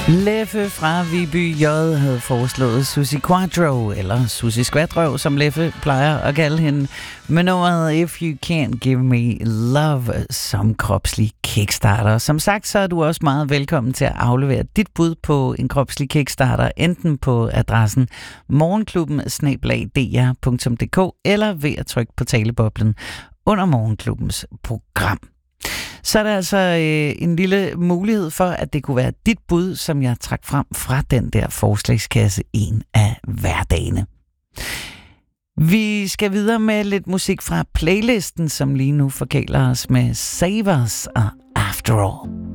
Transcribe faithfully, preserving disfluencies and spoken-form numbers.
Leffe fra Viby J havde foreslået Suzi Quatro, eller Suzi Skvatrøv, som Leffe plejer at kalde hende, med nummeret If You Can't Give Me Love som kropslig kickstarter. Som sagt, så er du også meget velkommen til at aflevere dit bud på en kropslig kickstarter, enten på adressen morgenklubben snabel-a d r punktum d k eller ved at trykke på taleboblen under Morgenklubbens program. Så er der altså øh, en lille mulighed for, at det kunne være dit bud, som jeg trak frem fra den der forslagskasse en af hverdagene. Vi skal videre med lidt musik fra playlisten, som lige nu forkæler os med Savers og After All.